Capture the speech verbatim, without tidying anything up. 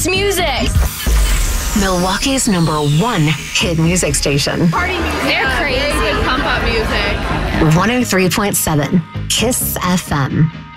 Kiss Music. Milwaukee's number one hit music station. Party music. They're crazy. Very good pump up music. one oh three point seven Kiss F M.